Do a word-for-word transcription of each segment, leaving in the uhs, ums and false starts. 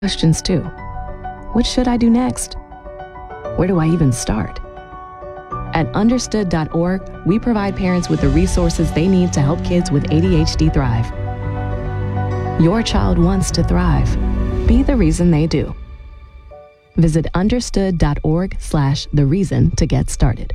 questions too. What should I do next? Where do I even start? At understood dot org, we provide parents with the resources they need to help kids with A D H D thrive. Your child wants to thrive. Be the reason they do. Visit understood dot org slash the reason to get started.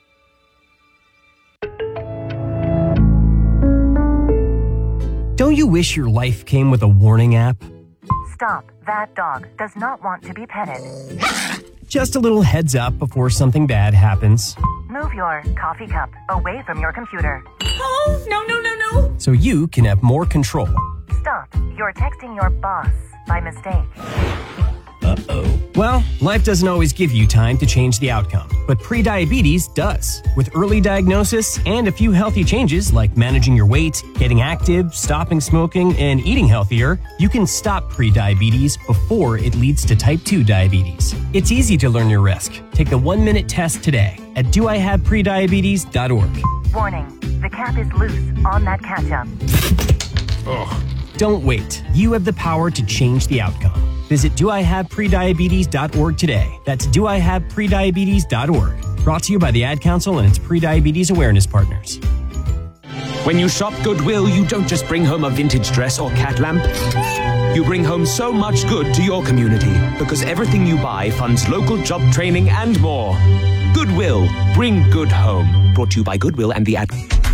Don't you wish your life came with a warning app? Stop. That dog does not want to be petted. Just a little heads up before something bad happens. Move your coffee cup away from your computer. Oh, no, no, no, no. So you can have more control. Stop. You're texting your boss by mistake. Uh-oh. Well, life doesn't always give you time to change the outcome, but prediabetes does. With early diagnosis and a few healthy changes like managing your weight, getting active, stopping smoking, and eating healthier, you can stop prediabetes before it leads to type two diabetes. It's easy to learn your risk. Take the one-minute test today at do I have prediabetes dot org. Warning. The cap is loose on that ketchup. Ugh. Don't wait. You have the power to change the outcome. Visit do I have prediabetes dot org today. That's do I have prediabetes dot org. Brought to you by the Ad Council and its prediabetes awareness partners. When you shop Goodwill, you don't just bring home a vintage dress or cat lamp. You bring home so much good to your community because everything you buy funds local job training and more. Goodwill. Bring good home. Brought to you by Goodwill and the Ad.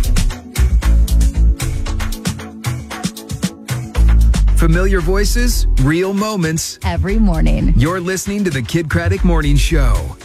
Familiar voices, real moments. Every morning. You're listening to the Kid Craddock Morning Show.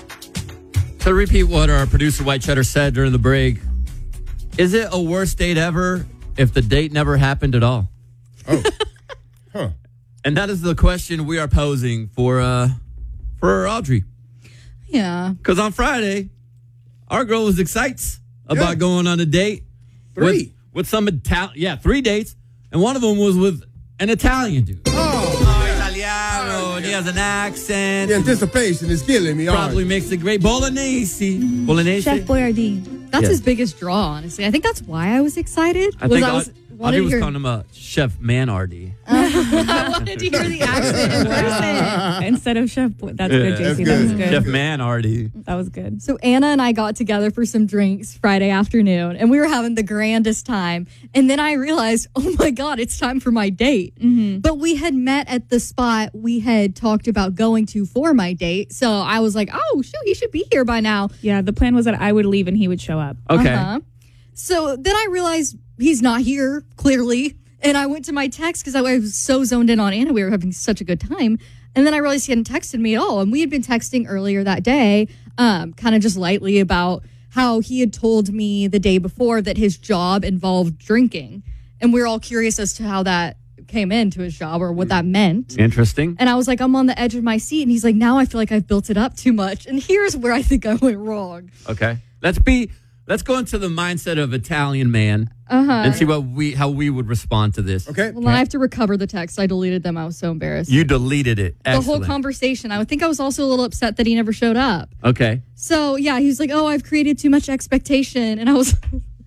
To repeat what our producer White Cheddar said during the break, is it a worst date ever if the date never happened at all? Oh. Huh. And that is the question we are posing for uh for Audrey. Yeah. Because on Friday, our girl was excited about Yeah. going on a date. Three. With, with some Italian, yeah, three dates. And one of them was with an Italian dude. Oh, Oh, Italiano, and he has an accent. the anticipation is killing me. Probably Audrey. makes a great bolognese. Bolognese. Chef Boyardee. That's Yeah. his biggest draw, honestly. I think that's why I was excited. I was think I was, Aud- wanted Audrey to was hear, calling him a Chef Manardi. I wanted to hear the accent in person. Instead of Chef Boy. That's Yeah. good, J C. That's That was good. good. Chef Manardi. That was good. So Anna and I got together for some drinks Friday afternoon, and we were having the grandest time. And then I realized, oh my God, it's time for my date. Mm-hmm. But we had met at the spot we had talked about going to for my date. So I was like, oh, shoot, he should be here by now. Yeah, the plan was that I would leave and he would show up. Okay. Uh-huh. So then I realized he's not here, clearly. And I went to my text because I was so zoned in on Anna. We were having such a good time. And then I realized he hadn't texted me at all. And we had been texting earlier that day, um, kind of just lightly about how he had told me the day before that his job involved drinking. And we were all curious as to how that came into his job or what that meant. Interesting. And I was like, I'm on the edge of my seat. And he's like, now I feel like I've built it up too much. And here's where I think I went wrong. Okay. Let's be. Let's go into the mindset of Italian man Uh-huh. and see what we how we would respond to this. Okay. Well, I have to recover the text. I deleted them. I was so embarrassed. You deleted it. the whole Excellent. conversation. I would think I was also a little upset that he never showed up. Okay. So yeah, he was like, "Oh, I've created too much expectation," and I was,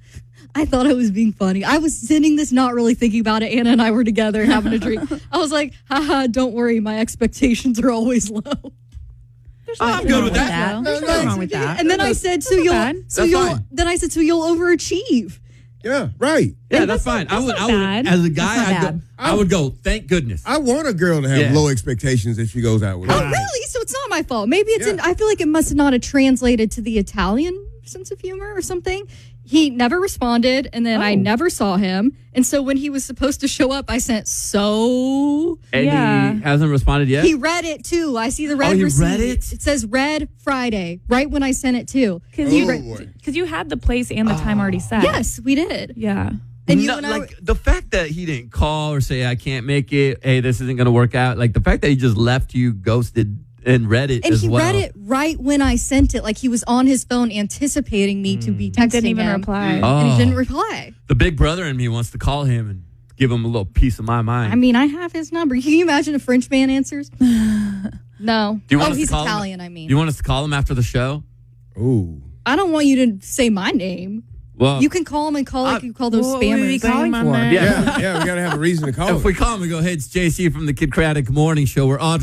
I thought I was being funny. I was sending this, not really thinking about it. Anna and I were together having a drink. I was like, "Haha, don't worry, my expectations are always low." Oh, I'm good with that. There's nothing wrong with that. And then I said, "So you'll, bad. so That's you'll." fine. Then I said, "So you'll overachieve." Yeah, right. Yeah, that's fine. I would, not I would, bad. as a guy, That's not I'd go, bad. I would go. Thank goodness. I want a girl to have Yeah. low expectations if she goes out with Oh, me. really? So it's not my fault. Maybe it's. Yeah. In, I feel like it must not have translated to the Italian sense of humor or something. He never responded, and then I Oh. never saw him. And so when he was supposed to show up, I sent so. and Yeah. he hasn't responded yet. He read it too. I see the red Oh, he receipt. read it? It says red Friday, right when I sent it too. Because Oh, you, boy. because you had the place and the time already set. Yes, we did. Yeah. And you No, and I like the fact that he didn't call or say I can't make it. Hey, this isn't going to work out. Like the fact that he just left you ghosted and read it and as he well. read it right when I sent it. Like he was on his phone anticipating me to be texting Didn't even him. reply. Oh. And he didn't reply. The big brother in me wants to call him and give him a little piece of my mind. I mean, I have his number. Can you imagine a French man answers? No. Do you want oh, us he's to call Italian, him? I mean. You want us to call him after the show? Ooh. I don't want you to say my name. Well, You can call them and call like Uh, you call those what would we be spammers. calling for? yeah. Yeah, yeah, we got to have a reason to call If it. we call him, we go, hey, it's J C from the Kid Craddock Morning Show. We're on